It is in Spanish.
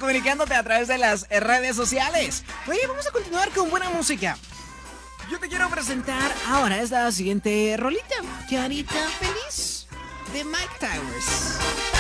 comunicándote a través de las redes sociales. Oye, vamos a continuar con buena música. Yo te quiero presentar ahora esta siguiente rolita, Carita Feliz, de Mike Towers.